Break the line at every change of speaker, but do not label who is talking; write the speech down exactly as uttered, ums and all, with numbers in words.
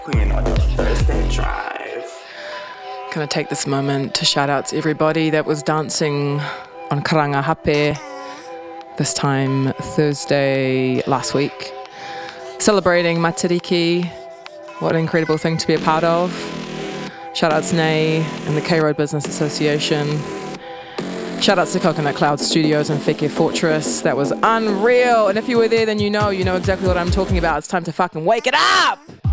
Queen on the Thursday drive. Can I take this moment to shout out to everybody that was dancing on Karanga Hape this time Thursday last week, celebrating Matariki. What an incredible thing to be a part of. Shout outs Nay and the K-Road Business Association. Shout outs to Coconut Cloud Studios and Feke Fortress. That was unreal. And if you were there, then you know, you know exactly what I'm talking about. It's time to fucking wake it up!